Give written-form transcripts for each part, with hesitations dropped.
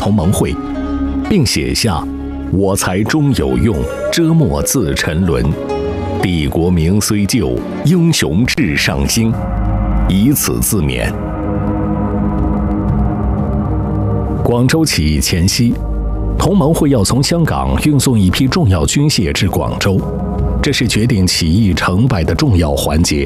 同盟会，并写下“我才终有用，遮没自沉沦。帝国名虽旧，英雄志尚新”，以此自勉。广州起义前夕，同盟会要从香港运送一批重要军械至广州，这是决定起义成败的重要环节。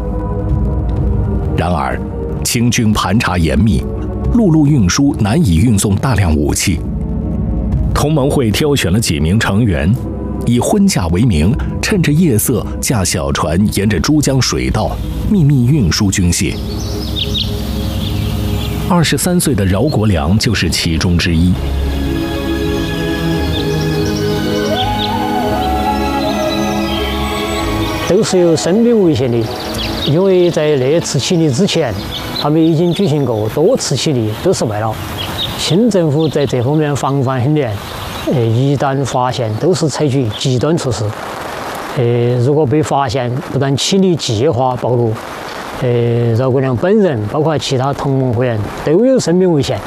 然而，清军盘查严密，陆路运输难以运送大量武器。同盟会挑选了几名成员，以婚嫁为名，趁着夜色驾小船沿着珠江水道秘密运输军械。23岁的饶国良就是其中之一。 都是有生命危险的，因为在那次起义之前，他们已经举行过多次起义，都失败了。清政府在这方面防范很严，一旦发现都是采取极端措施。如果被发现，不但起义计划暴露，饶国良本人包括其他同盟会员都有生命危险。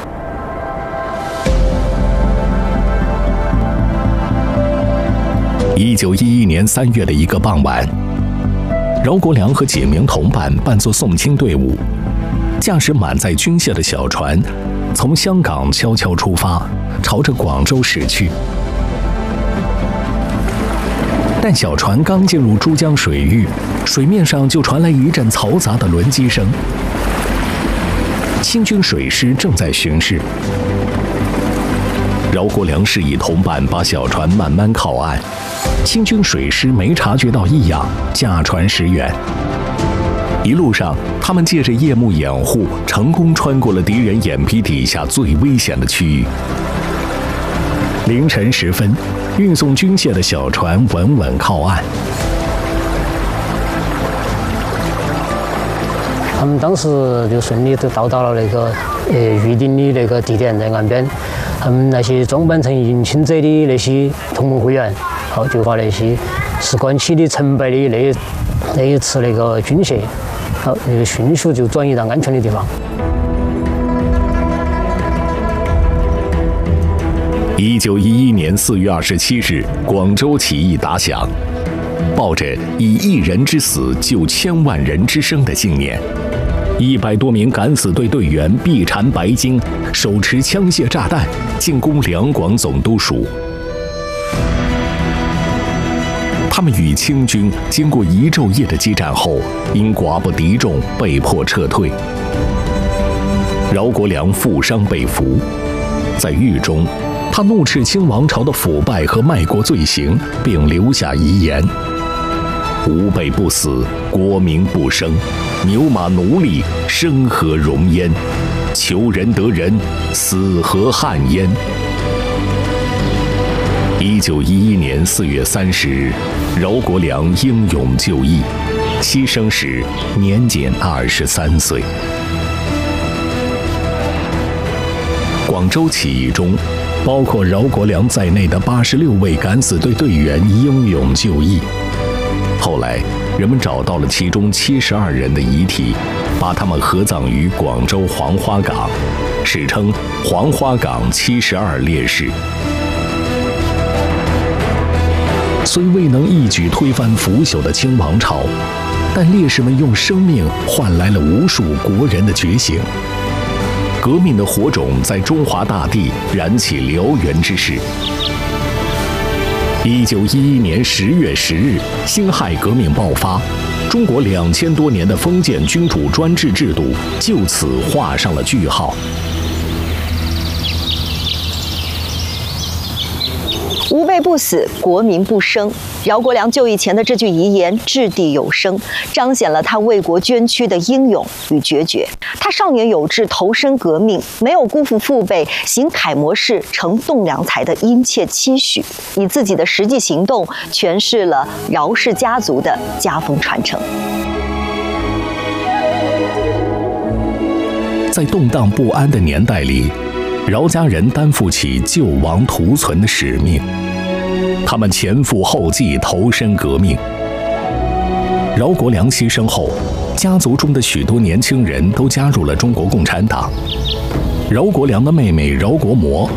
1911年3月的一个傍晚，饶国良和几名同伴扮作送亲队伍，驾驶满载军械的小船，从香港悄悄出发，朝着广州驶去。但小船刚进入珠江水域，水面上就传来一阵嘈杂的轮机声。清军水师正在巡视，饶国良示意同伴把小船慢慢靠岸。清军水师没察觉到异样，驾船驶远。一路上，他们借着夜幕掩护，成功穿过了敌人眼皮底下最危险的区域。凌晨时分，运送军械的小船稳稳靠岸。 他们当时就顺利地到达了那个预定的那个地点，在岸边。他们那些装扮成迎亲者的那些同盟会员，就把那些事关起义成败的那一次那个军械，迅速就转移到安全的地方。 1911年4月27日，广州起义打响。抱着以1人之死救1000万人之生的信念，100多名敢死队队员臂缠白巾，手持枪械炸弹，进攻两广总督署。他们与清军经过1昼夜的激战后，因寡不敌众，被迫撤退。饶国良负伤被俘，在狱中，他怒斥清王朝的腐败和卖国罪行，并留下遗言：吾辈不死，国民不生；牛马奴隶，生何容焉？求仁得仁，死何憾焉？1911年4月30日，饶国良英勇就义，牺牲时年仅23岁。广州起义中，包括饶国良在内的86位敢死队队员英勇就义。后来，人们找到了其中72人的遗体，把他们合葬于广州黄花岗，史称黄花岗72烈士。虽未能一举推翻腐朽的清王朝，但烈士们用生命换来了无数国人的觉醒。革命的火种在中华大地燃起燎原之势。1911年10月10日，辛亥革命爆发，中国2000多年的封建君主专制制度就此画上了句号。 吾辈不死，国民不生。饶国良就义前的这句遗言掷地有声，彰显了他为国捐躯的英勇与决绝。他少年有志，投身革命，没有辜负父辈行楷模式成栋梁才的殷切期许，以自己的实际行动诠释了饶氏家族的家风传承。 在动荡不安的年代里，饶家人担负起救亡图存的使命，他们前赴后继，投身革命。饶国良牺牲后，家族中的许多年轻人都加入了中国共产党。饶国良的妹妹饶国模